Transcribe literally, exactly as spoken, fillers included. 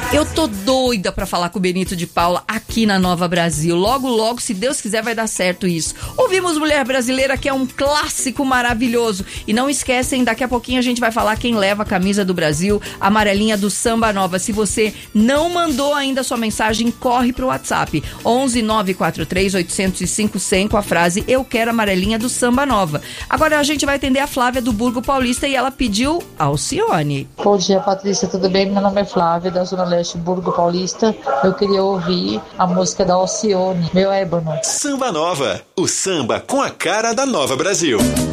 Eu tô doida pra falar com o Benito de Paula aqui na Nova Brasil. Logo, logo, se Deus quiser, vai dar certo isso. Ouvimos Mulher Brasileira, que é um clássico maravilhoso. E não esquecem, daqui a pouquinho a gente vai falar quem leva a camisa do Brasil, a amarelinha do Samba Nova. Se você não mandou ainda sua mensagem, corre pro WhatsApp. onze nove quatro três oito zero cinco cem com a frase Eu quero a amarelinha do Samba Nova. Agora a gente vai atender a Flávia do Burgo Paulista e ela pediu Alcione. Bom dia, Patrícia, tudo bem? Meu nome é Flávia, da Zona Leste, Burgo Paulista. Eu queria ouvir a música da Alcione, Meu Ébano. Samba Nova, o samba com a cara da Nova Brasil.